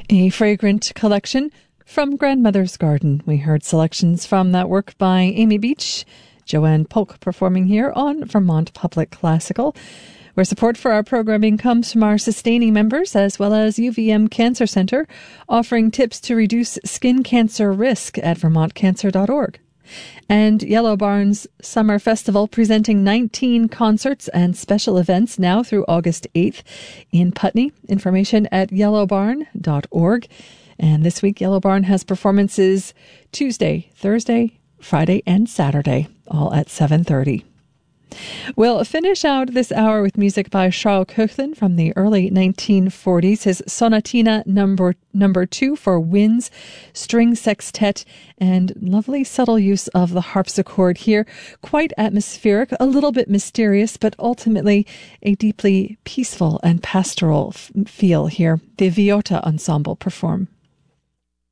A fragrant collection from Grandmother's Garden. We heard selections from that work by Amy Beach, Joanne Polk performing here on Vermont Public Classical, where support for our programming comes from our sustaining members as well as UVM Cancer Centre, offering tips to reduce skin cancer risk at vermontcancer.org. And Yellow Barn's Summer Festival, presenting 19 concerts and special events now through August 8th in Putney. Information at yellowbarn.org. And this week, Yellow Barn has performances Tuesday, Thursday, Friday, and Saturday, all at 7:30. We'll finish out this hour with music by Charles Koechlin from the early 1940s, his Sonatina number 2 for winds, string sextet, and lovely subtle use of the harpsichord here. Quite atmospheric, a little bit mysterious, but ultimately a deeply peaceful and pastoral feel here. The Viota Ensemble perform.